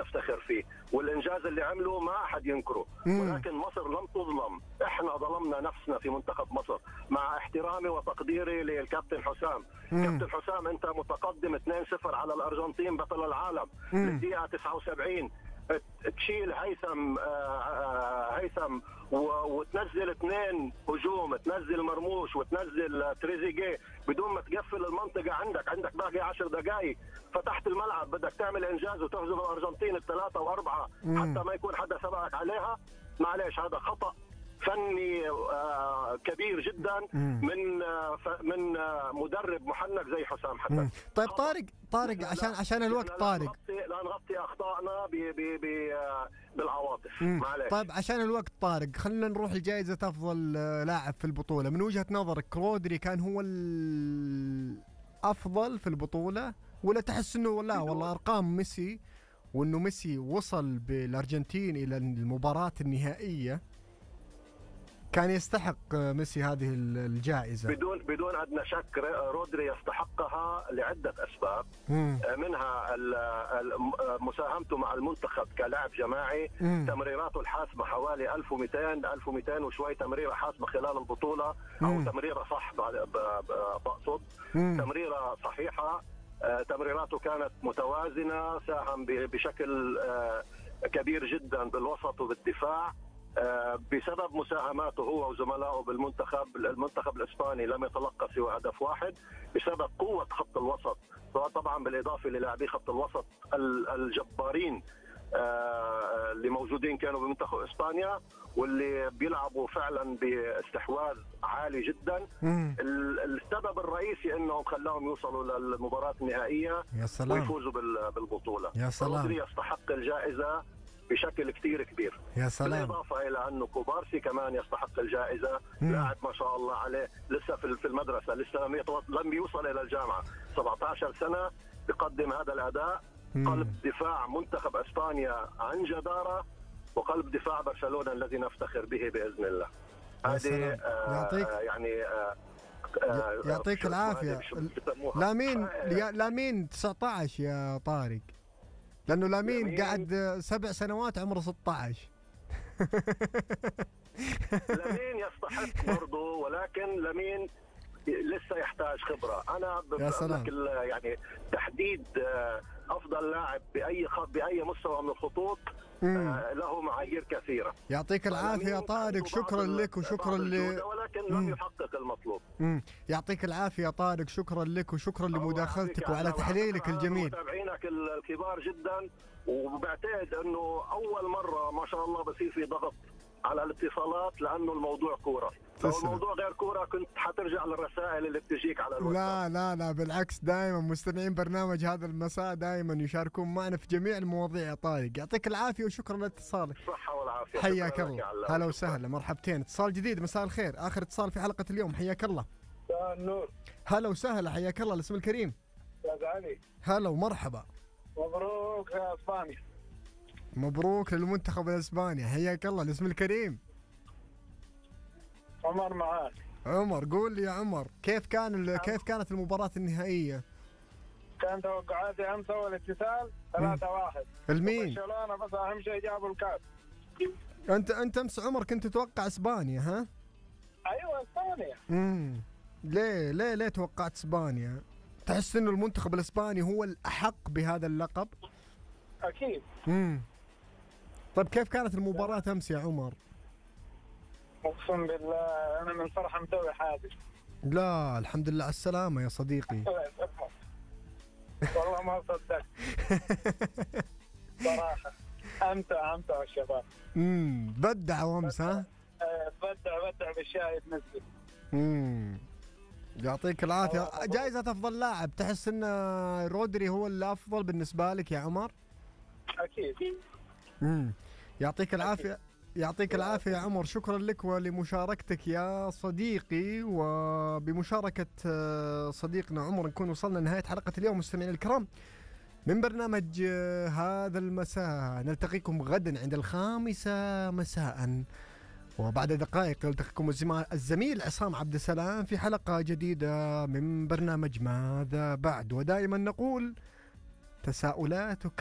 نفتخر فيه، والإنجاز اللي عمله ما أحد ينكره. ولكن مصر لم تظلم، إحنا ظلمنا نفسنا في منتخب مصر. مع احترامي وتقديري للكابتن حسام، كابتن حسام أنت متقدم 2-0 على الأرجنتين بطل العالم للدقيقة 79، تشيل هيثم وتنزل 2 هجوم، تنزل مرموش وتنزل تريزيجيه بدون ما تقفل المنطقه. عندك باقي 10 دقائق، فتحت الملعب بدك تعمل انجاز وتهزم الارجنتين ال3 و4 حتى ما يكون حدا سبقك عليها. معلش هذا خطأ فني كبير جدا من مدرب محنك زي حسام حسن. طيب طارق عشان الوقت طارق، لا نغطي اخطائنا بالعواطف. معلش. طيب عشان الوقت طارق، خلينا نروح لجائزة افضل لاعب في البطولة. من وجهة نظرك رودري كان هو الافضل في البطولة، ولا تحس انه لا والله ارقام ميسي، وانه ميسي وصل بالارجنتين الى المباراة النهائية كان يستحق ميسي هذه الجائزة؟ بدون أدنى شك رودري يستحقها لعدة أسباب، منها مساهمته مع المنتخب كلاعب جماعي، تمريراته الحاسمة حوالي 1200 وشوي تمريرة حاسمة خلال البطولة، أو تمريرة صح بقصد تمريرة صحيحة. تمريراته كانت متوازنة، ساهم بشكل كبير جدا بالوسط وبالدفاع. بسبب مساهماته هو وزملائه المنتخب الإسباني لم يتلقى سوى هدف واحد بسبب قوة خط الوسط، طبعا بالإضافة للاعبي خط الوسط الجبارين اللي موجودين كانوا بمنتخب إسبانيا، واللي بيلعبوا فعلا باستحواذ عالي جدا. السبب الرئيسي انهم خلاهم يوصلوا للمباراة النهائية ويفوزوا بالبطولة. يا سلام. رودري يستحق الجائزة بشكل كتير كبير. يا سلام. بالإضافة إلى أنه كوبارسي كمان يستحق الجائزة، لاعب ما شاء الله عليه لسه في المدرسة، لسه لم يوصل إلى الجامعة، 17 سنة بيقدم هذا الأداء. قلب دفاع منتخب إسبانيا عن جدارة، وقلب دفاع برشلونة الذي نفتخر به بإذن الله. هذه يعطيك العافية. لامين 19 يا طارق، لأنه لامين قعد 7 سنوات عمره 16. لامين يستحق برضه، ولكن لامين لسه يحتاج خبرة. أنا بقولك يعني تحديد أفضل لاعب بأي مستوى من الخطوط له معايير كثيرة. يعطيك العافية يا طارق، شكرا لك وشكرا ولكن لم يحقق المطلوب. يعطيك العافية يا طارق، شكرا لك وشكرا لمداخلتك وعلى تحليلك الجميل. متابعينك الكبار جدا، وبعتقد انه اول مرة ما شاء الله بصير في ضغط على الاتصالات، لانه الموضوع كورة. لو الموضوع غير كورة كنت حترجع للرسائل اللي بتجيك على الواتساب. لا بالعكس، دائما مستمعين برنامج هذا المساء دائما يشاركون معنا في جميع المواضيع يا طارق. يعطيك العافية وشكرا لاتصالك. صحة والعافية. حياك الله. هلا وسهلا، مرحبتين. اتصال جديد، مساء الخير، آخر اتصال في حلقة اليوم. حياك الله. مساء النور. هلا وسهلا، حياك الله. الاسم الكريم؟ أستاذ علي. هلا ومرحبا. مبروك يا اسبانيا. مبروك للمنتخب الاسباني، حياك الله. الاسم الكريم؟ عمر معاك. عمر، قول لي يا عمر، كيف كانت المباراة النهائية؟ كان توقعاتي امس اول اتصال 3-1 المين؟ برشلونة، بس اهم شيء جابوا الكاس. انت امس عمر كنت تتوقع اسبانيا، ها؟ ايوه اسبانيا. ليه توقعت اسبانيا؟ تحس انه المنتخب الاسباني هو الاحق بهذا اللقب؟ اكيد. طيب كيف كانت المباراة امس يا عمر؟ اقسم بالله انا من فرحة مسوي حادث. لا الحمد لله على السلامة يا صديقي. والله ما صدقت. صراحة امتع الشباب. بدعوا امس، ها؟ بدع بالشاي تنزل. يعطيك العافية. جائزة أفضل لاعب، تحس أن رودري هو الأفضل بالنسبة لك يا عمر؟ أكيد. يعطيك العافية. يعطيك العافية يا عمر، شكرا لك ولمشاركتك يا صديقي. وبمشاركة صديقنا عمر نكون وصلنا لنهاية حلقة اليوم مستمعينا الكرام من برنامج هذا المساء. نلتقيكم غدا عند 5 مساء، وبعد دقائق يلتقيكم الزميل عصام عبد السلام في حلقة جديدة من برنامج ماذا بعد. ودائما نقول تساؤلاتك